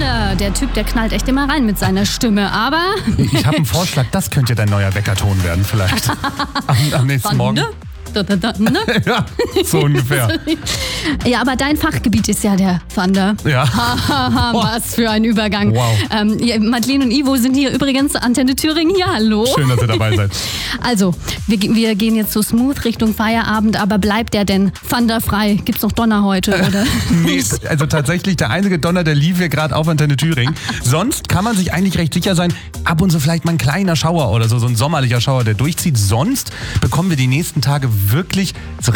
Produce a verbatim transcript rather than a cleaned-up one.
Thunder. Der Typ, der knallt echt immer rein mit seiner Stimme, aber... Ich habe einen Vorschlag, das könnte dein neuer Weckerton werden vielleicht. Am, am nächsten Morgen. Da, da, da, ne? Ja, so ungefähr. Ja, aber dein Fachgebiet ist ja der Thunder. Ja. Hahaha, was für ein Übergang. Wow. Ähm, ja, Madeleine und Ivo sind hier übrigens, Antenne Thüringen hier, hallo. Schön, dass ihr dabei seid. Also, wir, wir gehen jetzt so smooth Richtung Feierabend, aber bleibt der denn thunderfrei? Gibt's noch Donner heute, oder? Nee, also tatsächlich der einzige Donner, der lief hier gerade auf Antenne Thüringen. Sonst kann man sich eigentlich recht sicher sein, ab und zu vielleicht mal ein kleiner Schauer oder so, so ein sommerlicher Schauer, der durchzieht. Sonst bekommen wir die nächsten Tage wirklich so